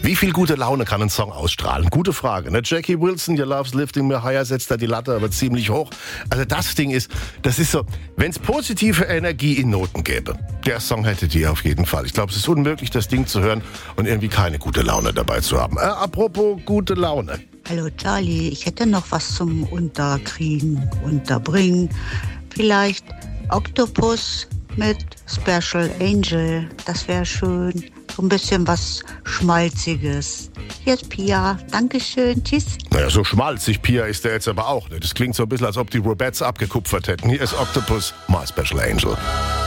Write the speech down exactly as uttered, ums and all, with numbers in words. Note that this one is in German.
Wie viel gute Laune kann ein Song ausstrahlen? Gute Frage. Ne? Jackie Wilson, Your Love's Lifting Me Higher, setzt da die Latte aber ziemlich hoch. Also das Ding ist, das ist so, wenn es positive Energie in Noten gäbe, der Song hätte die auf jeden Fall. Ich glaube, es ist unmöglich, das Ding zu hören und irgendwie keine gute Laune dabei zu haben. Äh, apropos gute Laune. Hallo Charlie, ich hätte noch was zum Unterkriegen, Unterbringen. Vielleicht Octopus mit Special Angel, das wäre schön. So ein bisschen was Schmalziges. Hier ist Pia, Dankeschön, tschüss. Naja, so schmalzig Pia ist der jetzt aber auch nicht. Das klingt so ein bisschen, als ob die Robettes abgekupfert hätten. Hier ist Octopus, My Special Angel.